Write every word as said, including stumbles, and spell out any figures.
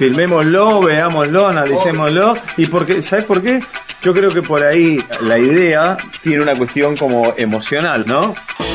filmémoslo, veámoslo, analicémoslo. Y porque, ¿sabes por qué? Yo creo que por ahí la idea tiene una cuestión como emocional, ¿no?